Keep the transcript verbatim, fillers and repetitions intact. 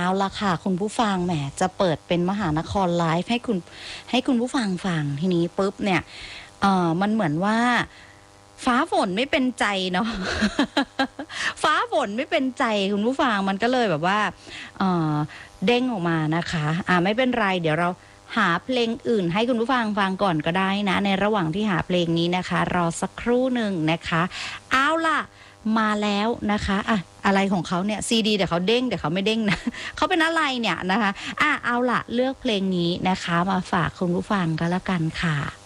ละค่ะคุณผู้ฟังแหมจะเปิดเป็นมหานครไลฟ์ให้คุณให้คุณผู้ฟังฟังทีนี้ปุ๊บเนี่ยเอ่อมันเหมือนว่าฟ้าฝนไม่เป็นใจเนาะ ฟ้าฝนไม่เป็นใจคุณผู้ฟังมันก็เลยแบบว่าเอ่อเด้งออกมานะคะอ่าไม่เป็นไรเดี๋ยวเราหาเพลงอื่นให้คุณผู้ฟังฟังก่อนก็ได้นะในระหว่างที่หาเพลงนี้นะคะรอสักครู่หนึ่งนะคะเอาล่ะมาแล้วนะคะอ่ะอะไรของเขาเนี่ยซีดีแต่เขาเด้งแต่เขาไม่เด้งนะ เขาเป็นอะไรเนี่ยนะคะอ่ะเอาล่ะเลือกเพลงนี้นะคะมาฝากคุณผู้ฟังกันแล้วกันค่ะ